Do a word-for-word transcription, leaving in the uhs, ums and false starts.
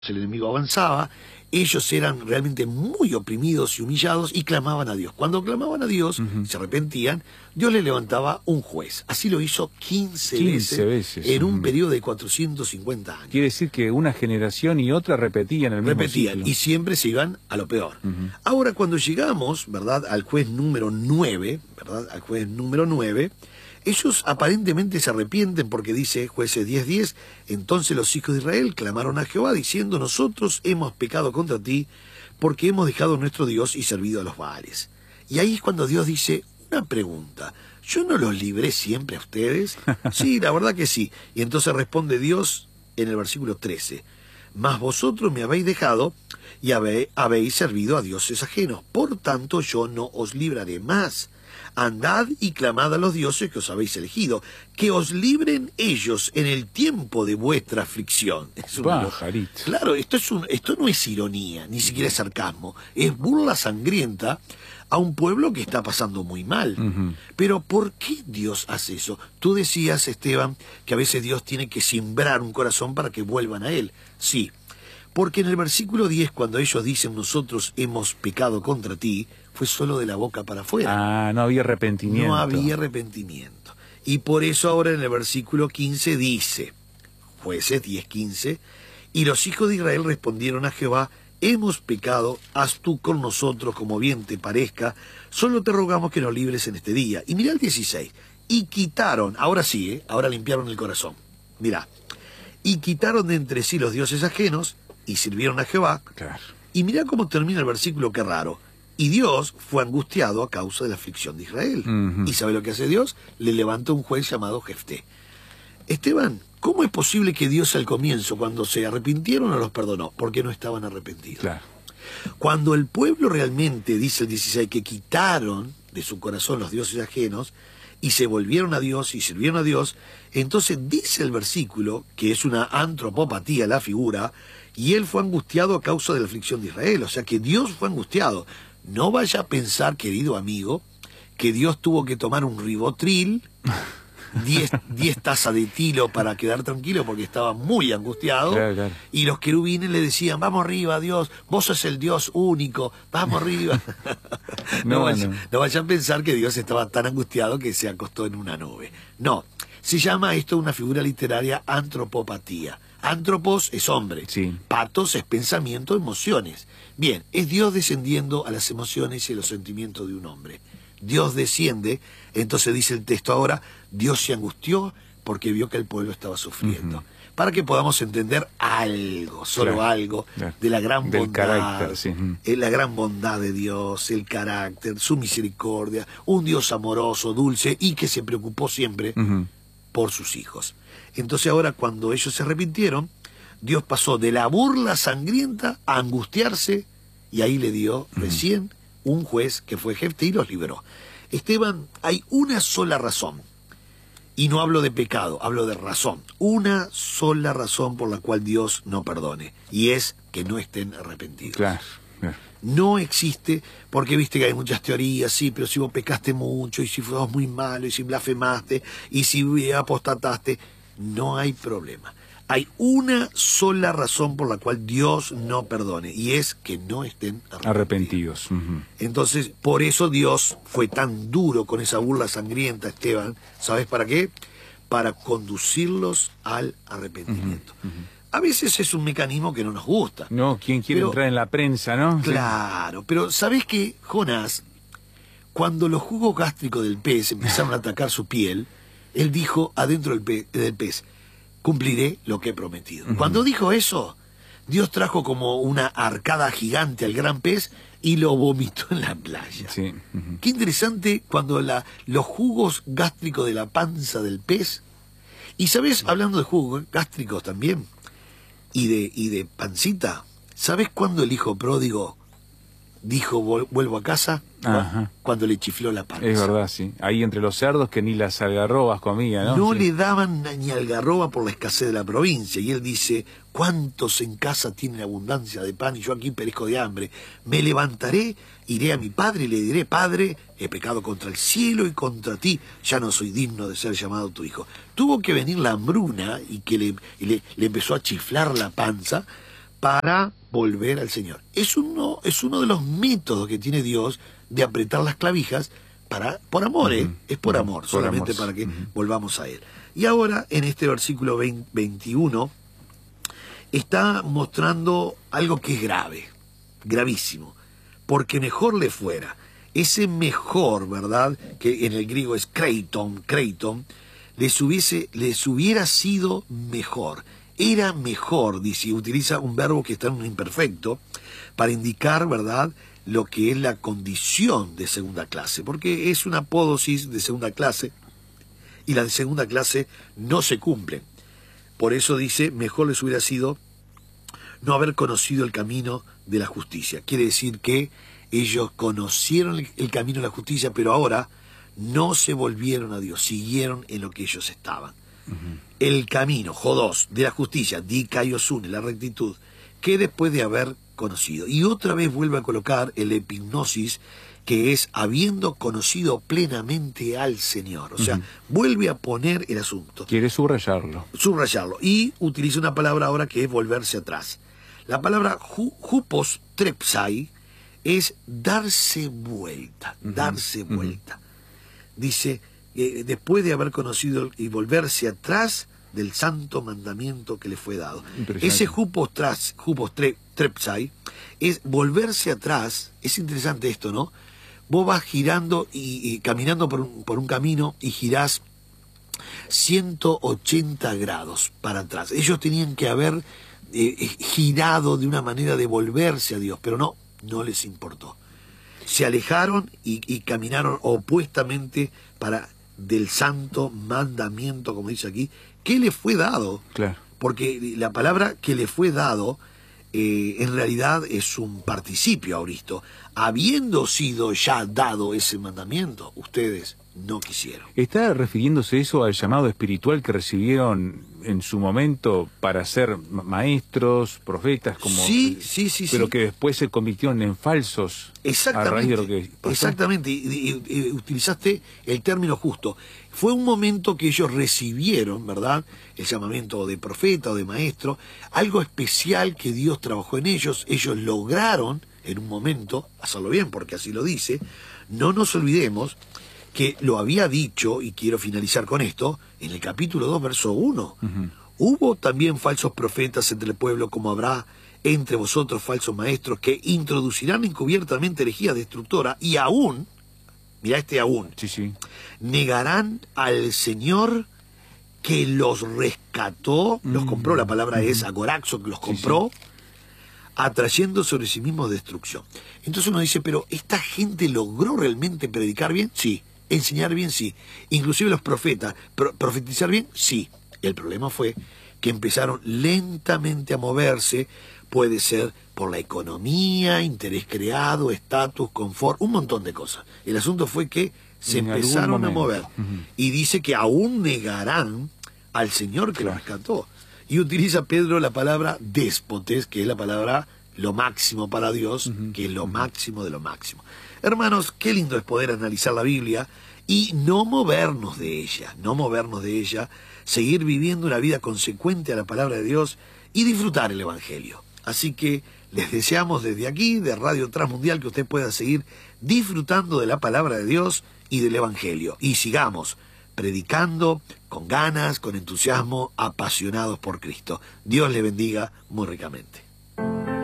el enemigo avanzaba, ellos eran realmente muy oprimidos y humillados y clamaban a Dios. Cuando clamaban a Dios, uh-huh. se arrepentían, Dios les levantaba un juez. Así lo hizo quince, quince veces, veces en un uh-huh. periodo de cuatrocientos cincuenta años. Quiere decir que una generación y otra repetían el mismo Repetían, ciclo. y siempre se iban a lo peor. Uh-huh. Ahora, cuando llegamos, ¿verdad?, al juez número nueve, ¿verdad?, al juez número nueve, ellos aparentemente se arrepienten porque dice Jueces diez diez, entonces los hijos de Israel clamaron a Jehová diciendo, nosotros hemos pecado contra ti porque hemos dejado a nuestro Dios y servido a los Baales. Y ahí es cuando Dios dice, una pregunta, ¿yo no los libré siempre a ustedes? Sí, la verdad que sí. Y entonces responde Dios en el versículo trece, mas vosotros me habéis dejado y habe, habéis servido a dioses ajenos, por tanto yo no os libraré más. Andad y clamad a los dioses que os habéis elegido, que os libren ellos en el tiempo de vuestra aflicción. Es un Pajarito. Claro, esto, es un, esto no es ironía, ni siquiera es sarcasmo, es burla sangrienta a un pueblo que está pasando muy mal. Uh-huh. Pero ¿por qué Dios hace eso? Tú decías, Esteban, que a veces Dios tiene que simbrar un corazón para que vuelvan a Él. Sí, porque en el versículo diez, cuando ellos dicen, nosotros hemos pecado contra ti, fue solo de la boca para afuera. Ah, no había arrepentimiento. No había arrepentimiento. Y por eso ahora en el versículo quince dice, Jueces diez quince, y los hijos de Israel respondieron a Jehová, hemos pecado, haz tú con nosotros como bien te parezca, solo te rogamos que nos libres en este día. Y mira el dieciséis, y quitaron, ahora sí, ¿eh? ahora limpiaron el corazón. Mirá, y quitaron de entre sí los dioses ajenos, y sirvieron a Jehová. Claro. Y mirá cómo termina el versículo, qué raro. Y Dios fue angustiado a causa de la aflicción de Israel. Uh-huh. ¿Y sabe lo que hace Dios? Le levanta un juez llamado Jefté. Esteban, ¿cómo es posible que Dios al comienzo, cuando se arrepintieron, no los perdonó? Porque no estaban arrepentidos. Claro. Cuando el pueblo realmente, dice el dieciséis, que quitaron de su corazón los dioses ajenos y se volvieron a Dios y sirvieron a Dios, entonces dice el versículo, que es una antropopatía la figura, y él fue angustiado a causa de la aflicción de Israel. O sea que Dios fue angustiado. No vaya a pensar, querido amigo, que Dios tuvo que tomar un ribotril, diez tazas de tilo para quedar tranquilo porque estaba muy angustiado. Claro, claro. Y los querubines le decían, vamos arriba, Dios, vos sos el Dios único, vamos arriba. no, no, vaya, no. no vaya a pensar que Dios estaba tan angustiado que se acostó en una nube. No, se llama esto una figura literaria antropopatía. Antropos es hombre, sí. Patos es pensamiento, emociones. Bien, es Dios descendiendo a las emociones y a los sentimientos de un hombre. Dios desciende, entonces dice el texto ahora, Dios se angustió porque vio que el pueblo estaba sufriendo. Uh-huh. Para que podamos entender algo, solo claro, algo, claro. de la gran Del bondad, carácter, sí. la gran bondad de Dios, el carácter, su misericordia, un Dios amoroso, dulce y que se preocupó siempre uh-huh. por sus hijos. Entonces ahora cuando ellos se arrepintieron, Dios pasó de la burla sangrienta a angustiarse y ahí le dio uh-huh. recién un juez que fue Jefté y los libró. Esteban, hay una sola razón, y no hablo de pecado, hablo de razón, una sola razón por la cual Dios no perdone, y es que no estén arrepentidos. Claro, claro. No existe, porque viste que hay muchas teorías, sí, pero si vos pecaste mucho, y si fuiste muy malo, y si blasfemaste, y si apostataste, no hay problema. Hay una sola razón por la cual Dios no perdone, y es que no estén arrepentidos. arrepentidos. Uh-huh. Entonces, por eso Dios fue tan duro con esa burla sangrienta, Esteban. ¿Sabes para qué? Para conducirlos al arrepentimiento. Uh-huh. Uh-huh. A veces es un mecanismo que no nos gusta. No, ¿quién quiere pero, entrar en la prensa, no? Claro, pero ¿sabes qué, Jonás? Cuando los jugos gástricos del pez empezaron a atacar su piel, él dijo adentro del pez, del pez cumpliré lo que he prometido. Uh-huh. Cuando dijo eso, Dios trajo como una arcada gigante al gran pez y lo vomitó en la playa. Sí. Uh-huh. Qué interesante cuando la, los jugos gástricos de la panza del pez, y sabes, hablando de jugos gástricos también, y de, y de pancita, ¿sabes cuándo el hijo pródigo dijo vuelvo a casa? Ajá. Cuando le chifló la panza. Es verdad, sí. Ahí entre los cerdos que ni las algarrobas comía, ¿no? No sí. le daban ni algarroba por la escasez de la provincia. Y él dice, ¿cuántos en casa tienen abundancia de pan y yo aquí perezco de hambre? Me levantaré, iré a mi padre y le diré, Padre, he pecado contra el cielo y contra ti, ya no soy digno de ser llamado tu hijo. Tuvo que venir la hambruna y que le, y le, le empezó a chiflar la panza para volver al Señor. Es uno, es uno de los métodos que tiene Dios de apretar las clavijas para, por amor, ¿eh? Uh-huh. Es por Uh-huh. amor, Por solamente amor. para que Uh-huh. volvamos a Él. Y ahora, en este versículo veinte, veintiuno, está mostrando algo que es grave, gravísimo, porque mejor le fuera. Ese mejor, ¿verdad?, que en el griego es kreiton, kreiton, les, hubiese, les hubiera sido mejor. Era mejor, dice, utiliza un verbo que está en un imperfecto, para indicar, ¿verdad?, lo que es la condición de segunda clase, porque es una apódosis de segunda clase, y las de segunda clase no se cumplen. Por eso dice, mejor les hubiera sido no haber conocido el camino de la justicia. Quiere decir que ellos conocieron el, el camino de la justicia, pero ahora no se volvieron a Dios, siguieron en lo que ellos estaban. Uh-huh. El camino, jodos, de la justicia, di kaiosune, la rectitud, que después de haber conocido. Y otra vez vuelve a colocar el epignosis, que es habiendo conocido plenamente al Señor. O sea, uh-huh. vuelve a poner el asunto. Quiere subrayarlo. Subrayarlo. Y utiliza una palabra ahora que es volverse atrás. La palabra hu, hupos trepsai es darse vuelta, uh-huh. darse vuelta. Uh-huh. Dice, eh, después de haber conocido y volverse atrás del santo mandamiento que le fue dado. Ese hupos, tras, hupos tre, trepsai es volverse atrás. Es interesante esto, ¿no? Vos vas girando y, y caminando por un, por un camino y girás ciento ochenta grados para atrás. Ellos tenían que haber eh, girado de una manera de volverse a Dios, pero no, no les importó. Se alejaron y, y caminaron opuestamente para del santo mandamiento, como dice aquí, que le fue dado. Claro. Porque la palabra que le fue dado eh, en realidad es un participio auristo. Habiendo sido ya dado ese mandamiento, ustedes no quisieron. ¿Está refiriéndose eso al llamado espiritual que recibieron en su momento para ser maestros, profetas, como sí, sí, sí, pero sí. que después se convirtieron en falsos a raíz de lo que pasó? Exactamente, y, y, y utilizaste el término justo. Fue un momento que ellos recibieron, ¿verdad?, el llamamiento de profeta o de maestro, algo especial que Dios trabajó en ellos. Ellos lograron en un momento hacerlo bien, porque así lo dice. No nos olvidemos que lo había dicho, y quiero finalizar con esto, en el capítulo dos, verso uno. Uh-huh. Hubo también falsos profetas entre el pueblo, como habrá entre vosotros falsos maestros, que introducirán encubiertamente herejía destructora, y aún, mira este aún, sí, sí. negarán al Señor que los rescató, uh-huh. los compró, la palabra uh-huh. es agoraxo, que los compró, sí, sí. atrayendo sobre sí mismos destrucción. Entonces uno dice, pero ¿esta gente logró realmente predicar bien? Sí. ¿Enseñar bien? Sí. Inclusive los profetas, pro ¿profetizar bien? Sí. El problema fue que empezaron lentamente a moverse, puede ser por la economía, interés creado, estatus, confort, un montón de cosas. El asunto fue que se en empezaron a mover. Uh-huh. Y dice que aún negarán al Señor que claro. los rescató. Y utiliza Pedro la palabra déspotes, que es la palabra lo máximo para Dios, uh-huh. que es lo uh-huh. máximo de lo máximo. Hermanos, qué lindo es poder analizar la Biblia y no movernos de ella, no movernos de ella, seguir viviendo una vida consecuente a la palabra de Dios y disfrutar el Evangelio. Así que les deseamos desde aquí, de Radio Transmundial, que usted pueda seguir disfrutando de la palabra de Dios y del Evangelio. Y sigamos predicando con ganas, con entusiasmo, apasionados por Cristo. Dios le bendiga muy ricamente.